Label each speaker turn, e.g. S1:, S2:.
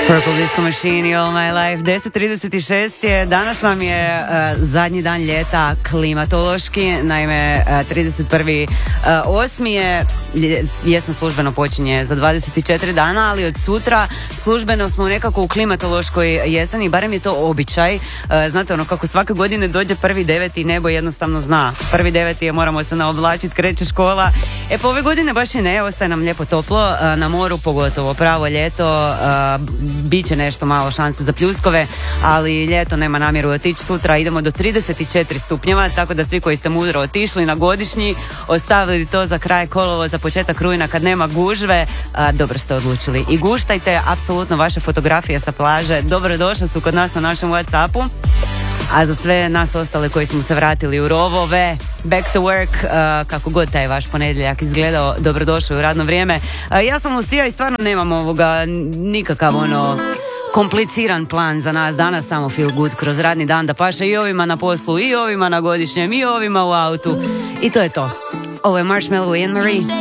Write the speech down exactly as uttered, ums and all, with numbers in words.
S1: Purple Disco Machine, All My Life. Deset trideset šest je, danas nam je uh, zadnji dan ljeta klimatološki, naime uh, trideset prvi osmi je, jesen službeno počinje za dvadeset četiri dana, ali od sutra službeno smo nekako u klimatološkoj jeseni, barem je to običaj. Uh, znate ono kako svake godine dođe prvi deveti, nebo jednostavno zna. Prvi deveti je, moramo se naoblačiti, kreće škola. E pa ove godine baš i ne, ostaje nam lijepo toplo, uh, na moru pogotovo, pravo ljeto, uh, Biće nešto malo šanse za pljuskove, ali ljeto nema namjeru otići. Sutra idemo do trideset četiri stupnjeva, tako da svi koji ste mudro otišli na godišnji, ostavili to za kraj kolovoza, za početak rujna kad nema gužve, a, dobro ste odlučili. I guštajte, apsolutno vaše fotografije sa plaže dobrodošle su kod nas na našem WhatsAppu. A za sve nas ostale koji smo se vratili u rovove, back to work, uh, kako god taj vaš ponedjeljak izgledao, dobrodošli u radno vrijeme. Uh, ja sam Lucija i stvarno nemam ovoga nikakav ono kompliciran plan za nas danas, samo feel good kroz radni dan da paše i ovima na poslu, i ovima na godišnjem, i ovima u autu. I to je to. Ovo je Marshmello i Anne Marie.